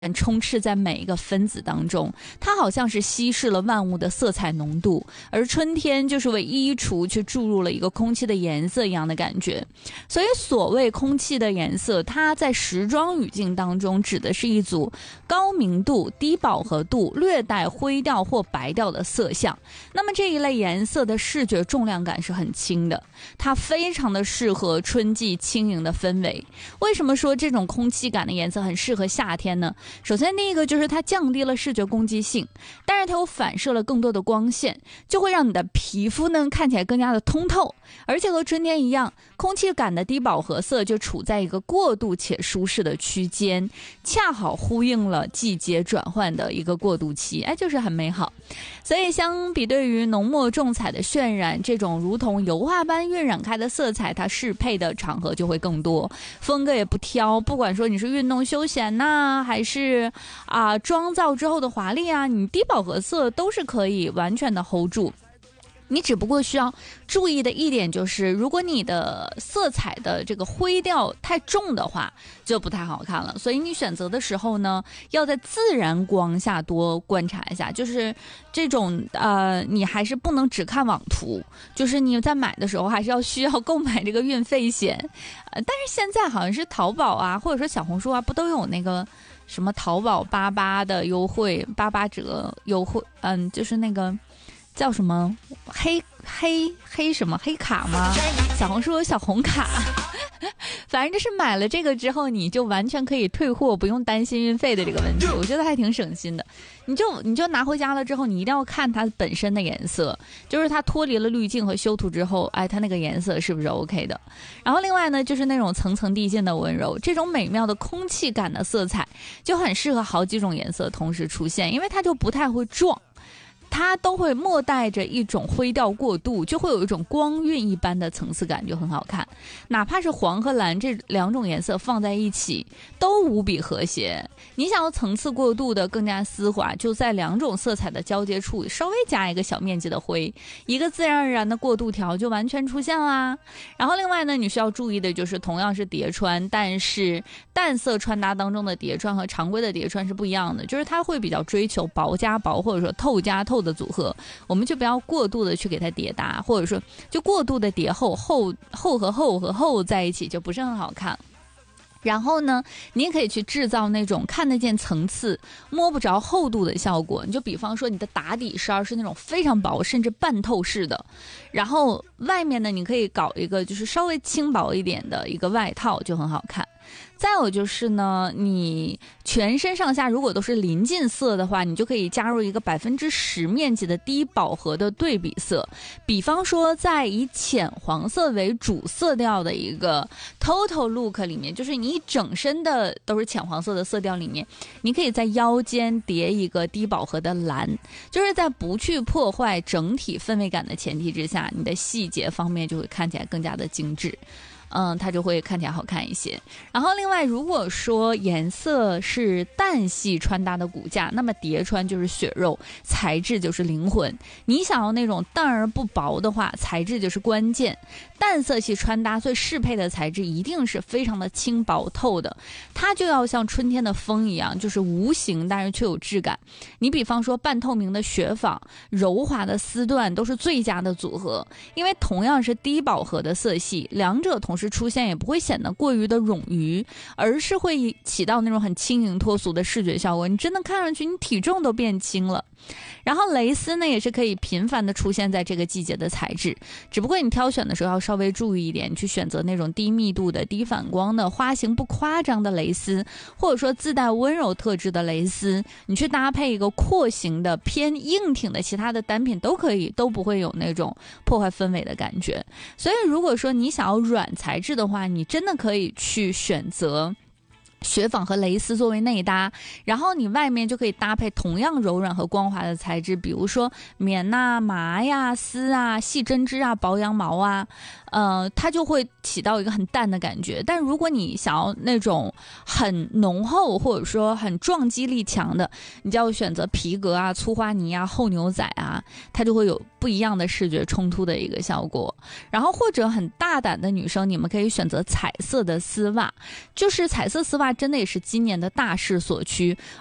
充斥在每一个分子当中，它好像是稀释了万物的色彩浓度，而春天就是为衣橱去注入了一个空气的颜色一样的感觉。所以所谓空气的颜色，它在时装语境当中指的是一组高明度、低饱和度、略带灰调或白调的色相。那么这一类颜色的视觉重量感是很轻的，它非常的适合春季轻盈的氛围。为什么说这种空气感的颜色很适合夏天呢？首先第一个就是它降低了视觉攻击性，但是它又反射了更多的光线，就会让你的皮肤呢看起来更加的通透。而且和春天一样，空气感的低饱和色就处在一个过渡且舒适的区间，恰好呼应了季节转换的一个过渡期，就是很美好。所以相比对于浓墨重彩的渲染，这种如同油画般晕染开的色彩，它适配的场合就会更多，风格也不挑，不管说你是运动休闲呐，还是妆造之后的华丽啊，你低饱和色都是可以完全的 hold 住。你只不过需要注意的一点就是，如果你的色彩的这个灰调太重的话，就不太好看了。所以你选择的时候呢，要在自然光下多观察一下，就是这种你还是不能只看网图，就是你在买的时候还是需要购买这个运费险。但是现在好像是淘宝啊，或者说小红书啊，不都有那个什么淘宝88的优惠，88折优惠，就是那个叫什么黑什么黑卡吗？小红书有小红卡，反正就是买了这个之后，你就完全可以退货，不用担心运费的这个问题，我觉得还挺省心的。你就拿回家了之后，你一定要看它本身的颜色，就是它脱离了滤镜和修图之后，它那个颜色是不是 OK 的？然后另外呢，就是那种层层递进的温柔，这种美妙的空气感的色彩，就很适合好几种颜色同时出现，因为它就不太会撞。它都会默带着一种灰调过渡，就会有一种光晕一般的层次感，就很好看。哪怕是黄和蓝这两种颜色放在一起，都无比和谐。你想要层次过渡的更加丝滑，就在两种色彩的交接处稍微加一个小面积的灰，一个自然而然的过渡条就完全出现啦。然后另外呢，你需要注意的就是同样是叠穿，但是淡色穿搭当中的叠穿和常规的叠穿是不一样的，就是它会比较追求薄加薄或者说透加透的组合，我们就不要过度的去给它叠搭，或者说就过度的叠厚和厚在一起就不是很好看。然后呢，你也可以去制造那种看得见层次摸不着厚度的效果，你就比方说你的打底衫是那种非常薄甚至半透式的，然后外面呢你可以搞一个就是稍微轻薄一点的一个外套，就很好看。再有就是呢，你全身上下如果都是临近色的话，你就可以加入一个10%面积的低饱和的对比色，比方说在以浅黄色为主色调的一个 total look 里面，就是你一整身的都是浅黄色的色调里面，你可以在腰间叠一个低饱和的蓝，就是在不去破坏整体氛围感的前提之下，你的细节方面就会看起来更加的精致。它就会看起来好看一些。然后另外，如果说颜色是淡系穿搭的骨架，那么叠穿就是血肉，材质就是灵魂。你想要那种淡而不薄的话，材质就是关键。淡色系穿搭最适配的材质一定是非常的轻薄透的，它就要像春天的风一样，就是无形但是却有质感。你比方说半透明的雪纺、柔滑的丝缎都是最佳的组合，因为同样是低饱和的色系，两者同时出现也不会显得过于的冗余，而是会起到那种很轻盈脱俗的视觉效果，你真的看上去你体重都变轻了。然后蕾丝呢也是可以频繁的出现在这个季节的材质，只不过你挑选的时候要稍微注意一点，你去选择那种低密度的低反光的花型不夸张的蕾丝，或者说自带温柔特质的蕾丝，你去搭配一个廓形的偏硬挺的其他的单品都可以，都不会有那种破坏氛围的感觉。所以如果说你想要软材质的话，你真的可以去选择雪纺和蕾丝作为内搭，然后你外面就可以搭配同样柔软和光滑的材质，比如说棉啊、麻呀、丝啊、细针织啊、薄羊毛啊，它就会起到一个很淡的感觉。但如果你想要那种很浓厚或者说很撞击力强的，你就要选择皮革啊、粗花呢啊、厚牛仔啊，它就会有不一样的视觉冲突的一个效果。然后或者很大胆的女生，你们可以选择彩色的丝袜，就是彩色丝袜真的也是今年的大势所趋。